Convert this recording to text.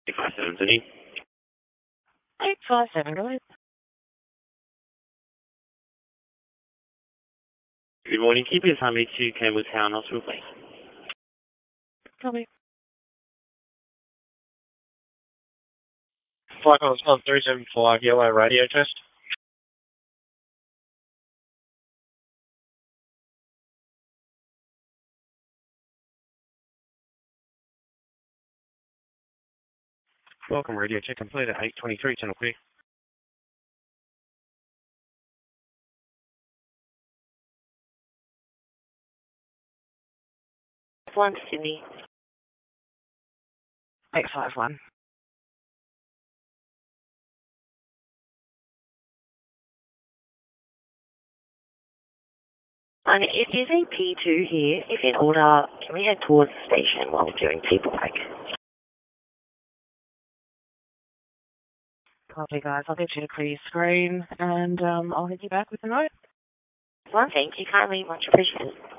857, Sydney. 857, go ahead. Good morning. Keep your family to Campbelltown Hospital, please. Copy. Flight Constance 375, yellow radio test. Welcome, radio check complete at 8:23, channel clear. 1 Sydney. 851. And it is a P2 here. If in order, can we head towards the station while we're doing people like? Copy, guys. I'll get you to clear your screen and I'll hit you back with a note. One, thank you kindly. Much appreciated.